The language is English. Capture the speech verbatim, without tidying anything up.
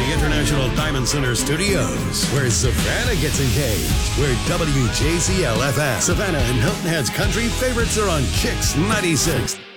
the International Diamond Center Studios, where Savannah gets engaged. Where W J Z L F M, Savannah and Hilton Head's country favorites are on Kicks ninety-six.